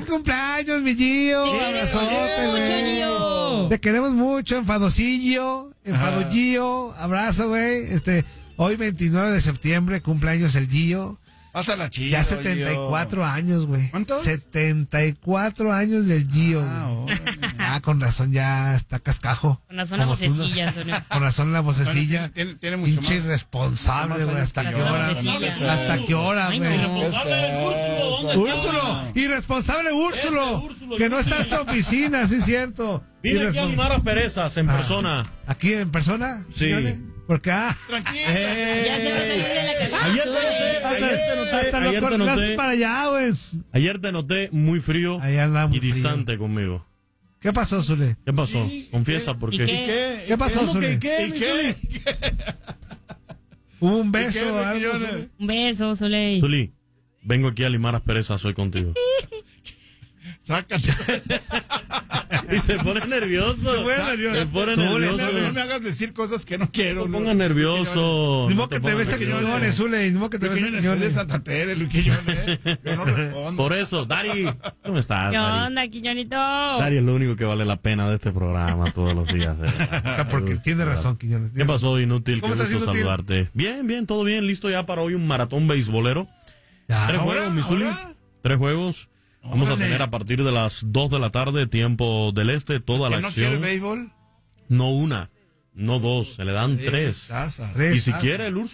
cumpleaños, mi Gio! Abrazote, güey. Te queremos mucho, enfadosillo, Gio. Abrazo, güey. Hoy 29 de septiembre, cumpleaños el Gio. Pásala chido. Ya 74 Gio. años, güey. ¿Cuántos? 74 años del Gio. Con razón ya está cascajo. Con razón la vocecilla, Antonio. Con razón la vocecilla. Bueno, tiene mucho pinche más. irresponsable, güey. ¿Hasta qué hora? ¿Hasta qué hora, güey? Úrsulo. Irresponsable Úrsulo. Que no está en su oficina, sí es cierto. Vive aquí a Limaras Perezas, en persona. ¿Aquí en persona? Sí. Señores? Porque, Tranquilo. Ya se va a salir de la cabeza. Ayer te noté para allá, güey. Ayer te noté muy frío Ahí anda muy y distante conmigo. ¿Qué pasó, Zule? ¿Qué pasó? Confiesa, ¿por ¿Y qué? qué? ¿Qué pasó, ¿Cómo que Zule? qué? ¿Y mi qué? ¿Hubo un beso ¿Y qué, o algo, millones? Zule? Un beso, Soleil. Zuli, vengo aquí a Limaras Perezas hoy contigo. Sácate. Y se pone nervioso. Se pone nervioso. Se pone Zule, nervioso. No me hagas decir cosas que no quiero. No te pongas nervioso. Ni No modo te que te pongas ves a nervioso. Quiñones, Zule. Ni modo que te ves a Quiñones de Quiñones. Santa Tere, Quiñones. Yo no respondo. Por eso, Dari, ¿cómo estás, ¿Qué Dari? onda, Quiñonito? Dari es lo único que vale la pena de este programa todos los días. Porque tiene razón, Quiñones. ¿Qué pasó, Inútil? Qué ¿Cómo estás, gusto Inútil? saludarte. Bien, bien, todo bien. Listo ya para hoy un maratón beisbolero. Ya, 3 ahora, juegos, mi Zuli. ahora. 3 juegos. Vamos a Órale. tener a partir de las 2 de la tarde, tiempo del este, toda la ¿Que no quiere acción. béisbol? No una, no dos, se le dan 3. Taza. Tres. Y si quiere el